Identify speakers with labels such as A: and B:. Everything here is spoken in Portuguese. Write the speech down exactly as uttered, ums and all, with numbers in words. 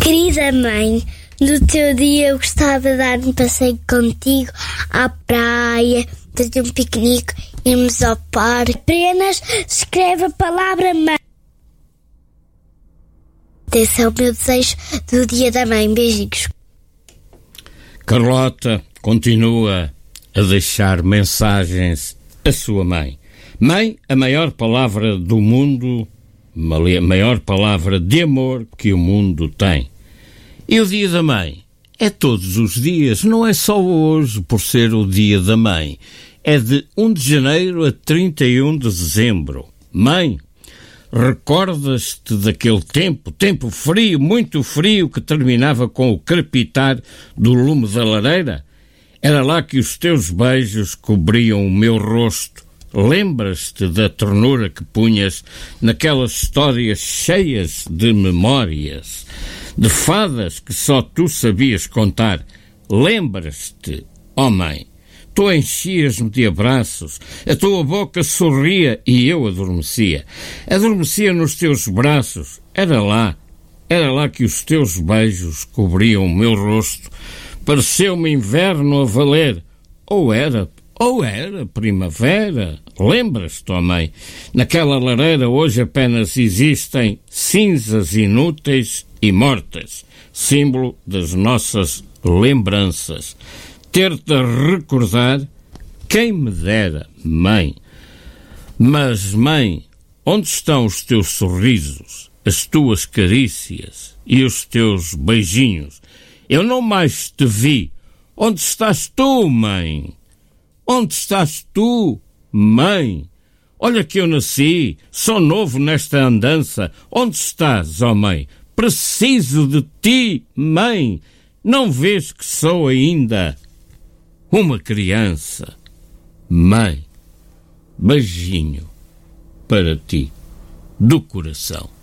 A: Querida mãe, no teu dia eu gostava de dar um passeio contigo à praia, fazer um piquenique, irmos ao parque. Apenas escreve a palavra mãe. Esse é o meu desejo do dia da mãe. Beijinhos.
B: Carlota continua a deixar mensagens à sua mãe. Mãe, a maior palavra do mundo, a maior palavra de amor que o mundo tem. E o dia da mãe é todos os dias, não é só hoje por ser o dia da mãe. É de primeiro de janeiro a trinta e um de dezembro. Mãe, recordas-te daquele tempo, tempo frio, muito frio, que terminava com o crepitar do lume da lareira? Era lá que os teus beijos cobriam o meu rosto. Lembras-te da ternura que punhas naquelas histórias cheias de memórias, de fadas que só tu sabias contar? Lembras-te, ó mãe? Tu enchias-me de abraços, a tua boca sorria e eu adormecia. Adormecia nos teus braços. Era lá, era lá que os teus beijos cobriam o meu rosto. Pareceu-me inverno a valer. Ou era, ou era primavera. Lembras-te, ó mãe? Naquela lareira hoje apenas existem cinzas inúteis e mortas, símbolo das nossas lembranças. Ter-te a recordar, quem me dera, mãe. Mas, mãe, onde estão os teus sorrisos, as tuas carícias e os teus beijinhos? Eu não mais te vi. Onde estás tu, mãe? Onde estás tu, mãe? Olha que eu nasci, sou novo nesta andança. Onde estás, ó mãe? Preciso de ti, mãe. Não vês que sou ainda uma criança? Mãe, beijinho para ti, do coração.